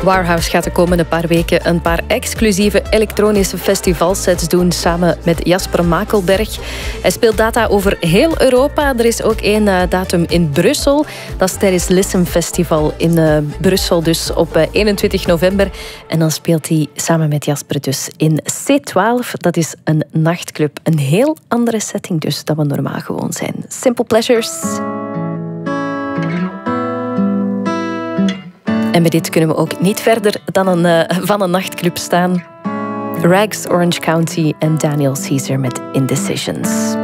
Warhouse gaat de komende paar weken een paar exclusieve elektronische festivalsets doen samen met Jasper Makelberg. Hij speelt data over heel Europa. Er is ook één datum in Brussel. Dat is tijdens Listen Festival in Brussel, dus op 21 november. En dan speelt hij samen met Jasper dus in C12. Dat is een nachtclub. Een heel andere setting dus dan we normaal gewoon zijn. Simple Pleasures. En bij dit kunnen we ook niet verder dan van een nachtclub staan. Rags, Orange County en Daniel Caesar met Indecisions.